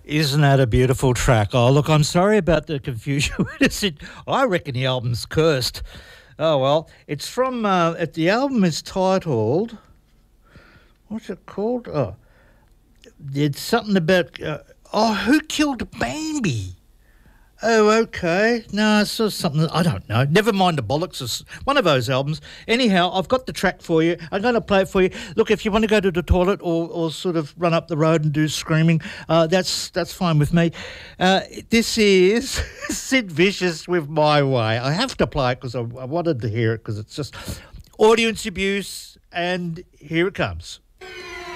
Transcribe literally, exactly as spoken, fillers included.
Isn't that a beautiful track? Oh, look, I'm sorry about the confusion. I reckon the album's cursed. Oh, well, it's from, uh, the album is titled, what's it called? Oh, it's something about, uh, oh, Who Killed Bambi? Oh, okay. No, it's sort of something, I don't know. Never mind the bollocks. It's one of those albums. Anyhow, I've got the track for you. I'm going to play it for you. Look, if you want to go to the toilet or, or sort of run up the road and do screaming, uh, that's that's fine with me. Uh, this is Sid Vicious with My Way. I have to play it because I, I wanted to hear it because it's just audience abuse, and here it comes.